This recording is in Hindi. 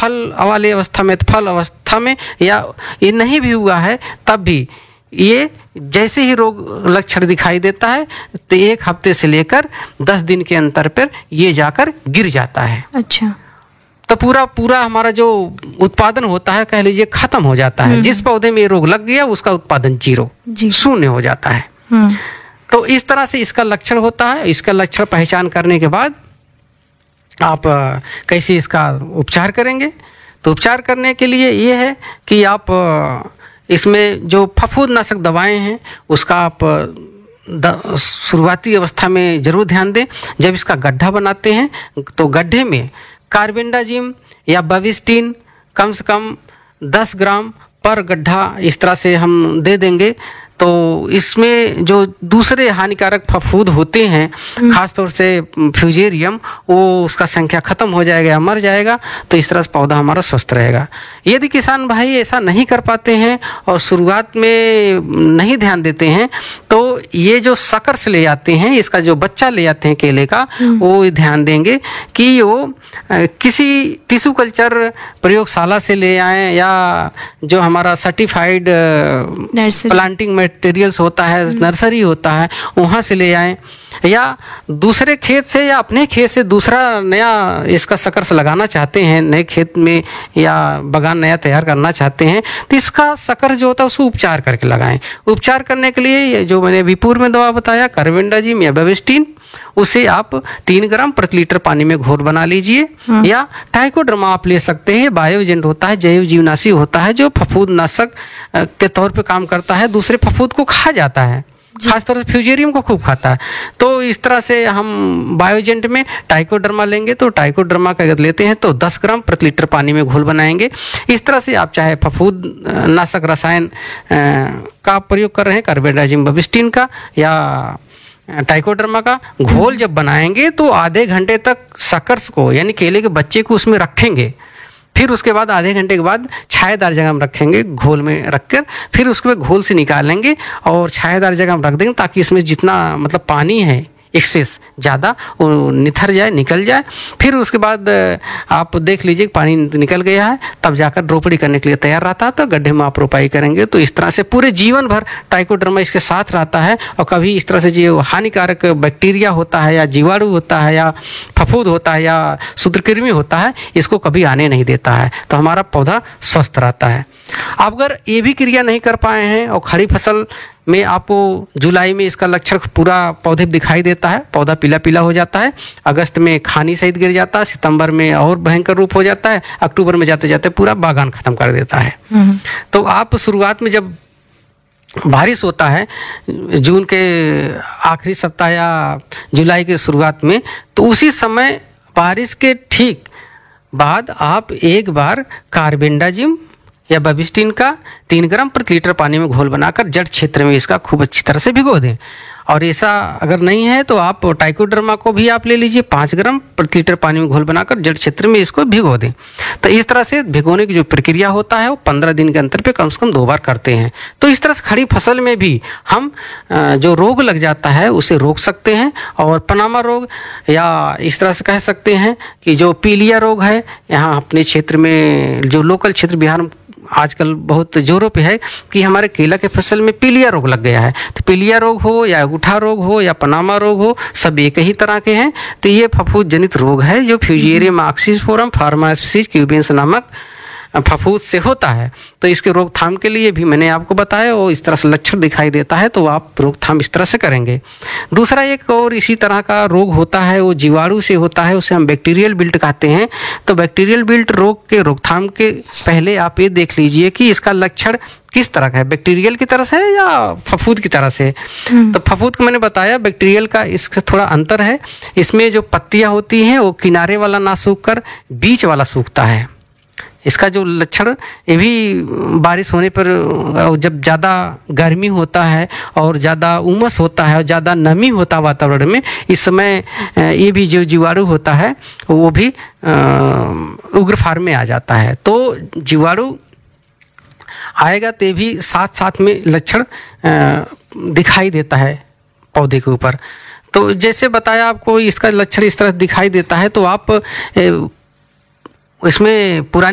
फल वाली अवस्था में, फल अवस्था में, या ये नहीं भी हुआ है तब भी ये जैसे ही रोग लक्षण दिखाई देता है तो 1 हफ्ते से लेकर 10 दिन के अंतर पर ये जाकर गिर जाता है। अच्छा। तो पूरा हमारा जो उत्पादन होता है कह लीजिए खत्म हो जाता है। जिस पौधे में ये रोग लग गया उसका उत्पादन 0 शून्य हो जाता है। तो इस तरह से इसका लक्षण होता है। इसका लक्षण पहचान करने के बाद आप कैसे इसका उपचार करेंगे, तो उपचार करने के लिए ये है कि आप इसमें जो फफूंदनाशक दवाएं हैं उसका आप शुरुआती अवस्था में ज़रूर ध्यान दें। जब इसका गड्ढा बनाते हैं तो गड्ढे में कार्बेंडाजिम या बविस्टिन कम से कम 10 ग्राम पर गड्ढा इस तरह से हम दे देंगे। तो इसमें जो दूसरे हानिकारक फफूंद होते हैं, खासतौर से फ्यूजेरियम, वो उसका संख्या खत्म हो जाएगा या मर जाएगा। तो इस तरह से पौधा हमारा स्वस्थ रहेगा। यदि किसान भाई ऐसा नहीं कर पाते हैं और शुरुआत में नहीं ध्यान देते हैं तो ये जो सकर्स ले आते हैं, इसका जो बच्चा ले आते हैं केले का, वो ध्यान देंगे कि वो किसी टिश्यू कल्चर प्रयोगशाला से ले आएं या जो हमारा सर्टिफाइड प्लांटिंग मटेरियल्स होता है, नर्सरी होता है, वहाँ से ले आएं, या दूसरे खेत से या अपने खेत से दूसरा नया इसका सकर्स लगाना चाहते हैं, नए खेत में या बागान नया तैयार करना चाहते हैं तो इसका सकर्स जो होता है उसको उपचार करके लगाएं। उपचार करने के लिए जो मैंने अभी पूर्व में दवा बताया कार्बेंडाजिम या बेविस्टिन, उसे आप 3 ग्राम प्रति लीटर पानी में घोल बना लीजिए। या ट्राइकोडर्मा आप ले सकते हैं, बायोएजेंट होता है, जैव जीवनाशी होता है जो फफूंदनाशक के तौर पे काम करता है, दूसरे फफूंद को खा जाता है, खासतौर से फ्यूजेरियम को खूब खाता है। तो इस तरह से हम बायोएजेंट में ट्राइकोडर्मा लेंगे तो ट्राइकोडर्मा का अगर लेते हैं तो 10 ग्राम प्रति लीटर पानी में घोल बनाएंगे। इस तरह से आप चाहे फफूंदनाशक रसायन का प्रयोग कर रहे हैं, कार्बेंडाजिम बेविस्टिन का या ट्राइकोडर्मा का घोल जब बनाएंगे तो आधे घंटे तक सकर्स को यानी केले के बच्चे को उसमें रखेंगे। फिर उसके बाद आधे घंटे के बाद छायादार जगह में रखेंगे, घोल में रखकर फिर उसके घोल से निकालेंगे और छायादार जगह में रख देंगे ताकि इसमें जितना मतलब पानी है एक्सेस ज़्यादा वो निथर जाए, निकल जाए। फिर उसके बाद आप देख लीजिए पानी निकल गया है, तब जाकर रोपड़ी करने के लिए तैयार रहता है तो गड्ढे में आप रोपाई करेंगे। तो इस तरह से पूरे जीवन भर ट्राइकोडर्मा इसके साथ रहता है और कभी इस तरह से जो हानिकारक बैक्टीरिया होता है या जीवाणु होता है या फफूंद होता है या सूत्रकृमि होता है, इसको कभी आने नहीं देता है। तो हमारा पौधा स्वस्थ रहता है। आप अगर ये भी क्रिया नहीं कर पाए हैं और खड़ी फसल में आपको जुलाई में इसका लक्षण पूरा पौधे दिखाई देता है, पौधा पीला पीला हो जाता है, अगस्त में खानी सहित गिर जाता है, सितंबर में और भयंकर रूप हो जाता है, अक्टूबर में जाते जाते पूरा बागान खत्म कर देता है। तो आप शुरुआत में जब बारिश होता है जून के आखिरी सप्ताह या जुलाई के शुरुआत में, तो उसी समय बारिश के ठीक बाद आप एक बार कार्बेंडाजिम या बेविस्टिन का 3 ग्राम प्रति लीटर पानी में घोल बनाकर जड़ क्षेत्र में इसका खूब अच्छी तरह से भिगो दें। और ऐसा अगर नहीं है तो आप ट्राइकोडर्मा को भी आप ले लीजिए, 5 ग्राम प्रति लीटर पानी में घोल बनाकर जड़ क्षेत्र में इसको भिगो दें। तो इस तरह से भिगोने की जो प्रक्रिया होता है वो 15 दिन के अंतर पे कम से कम 2 बार करते हैं। तो इस तरह से खड़ी फसल में भी हम जो रोग लग जाता है उसे रोक सकते हैं। और पनामा रोग या इस तरह से कह सकते हैं कि जो पीलिया रोग है, यहाँ अपने क्षेत्र में जो लोकल क्षेत्र बिहार में आजकल बहुत जोरों पे है कि हमारे केला के फसल में पीलिया रोग लग गया है। तो पीलिया रोग हो या अंगूठा रोग हो या पनामा रोग हो, सब एक ही तरह के हैं। तो ये फफूंद जनित रोग है जो फ्यूजेरियम ऑक्सीफोरम फार्मास्पीसीज क्यूबेंस नामक फफूंद से होता है। तो इसके रोकथाम के लिए भी मैंने आपको बताया, और इस तरह से लक्षण दिखाई देता है तो आप रोकथाम इस तरह से करेंगे। दूसरा एक और इसी तरह का रोग होता है, वो जीवाणु से होता है, उसे हम बैक्टीरियल विल्ट कहते हैं। तो बैक्टीरियल विल्ट रोग के रोकथाम के पहले आप ये देख लीजिए कि इसका लक्षण किस तरह का है, बैक्टीरियल की तरह से है या फफूंद की तरह से। तो फफूंद को मैंने बताया, बैक्टीरियल का इसका थोड़ा अंतर है। इसमें जो पत्तियां होती हैं वो किनारे वाला ना सूख कर बीच वाला सूखता है। इसका जो लक्षण ये भी बारिश होने पर जब ज़्यादा गर्मी होता है और ज़्यादा उमस होता है और ज़्यादा नमी होता है वातावरण में, इस समय ये भी जो जीवाणु होता है वो भी उग्र फार्म में आ जाता है। तो जीवाणु आएगा तो भी साथ साथ में लक्षण दिखाई देता है पौधे के ऊपर। तो जैसे बताया आपको इसका लक्षण इस तरह दिखाई देता है तो आप इसमें पुरानी